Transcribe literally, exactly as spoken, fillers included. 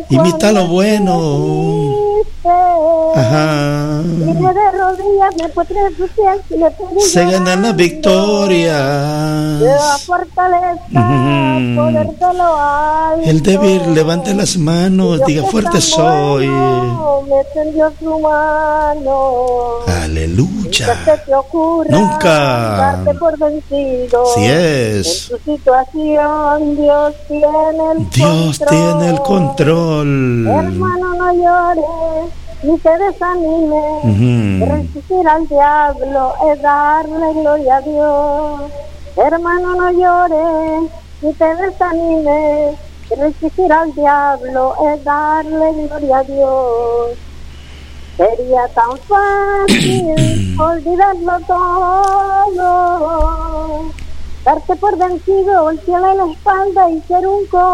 Imita lo bueno. Ajá. Y me de rodillas, me postré a sus pies y le pedí se gana la victoria. Te da fortaleza, Mm. poder de lo alto. El débil levante las manos, Dios diga que fuerte es tan soy. bueno, me tendió su mano. Aleluya. Nunca se te ocurra Nunca. darte por vencido. Si es. En tu situación Dios tiene el Dios control. tiene el control. Hermano, no llores ni te desanimes. Ujú. Resistir al diablo es darle gloria a Dios. Hermano, no llores ni te desanimes. Resistir al diablo es darle gloria a Dios. Sería tan fácil olvidarlo todo, darte por vencido, voltearle la espalda y ser un co